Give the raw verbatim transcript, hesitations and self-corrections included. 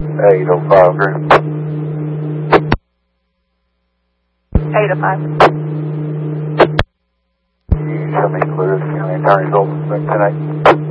eight oh five group. eight oh five. You show me clear as county attorney's office tonight.